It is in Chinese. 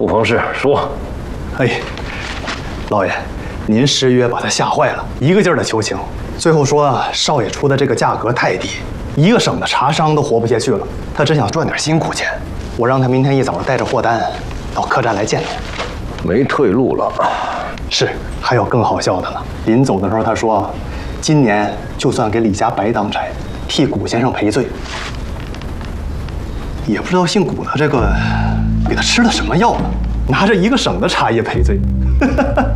不妨事，说。 哎，老爷，您失约把他吓坏了，一个劲儿的求情，最后说少爷出的这个价格太低，一个省的茶商都活不下去了。他只想赚点辛苦钱，我让他明天一早带着货单到客栈来见您。 没退路了。 是，还有更好笑的了。临走的时候他说，今年就算给李家白当差，替古先生赔罪。也不知道姓古的这个给他吃了什么药了，拿着一个省的茶叶赔罪。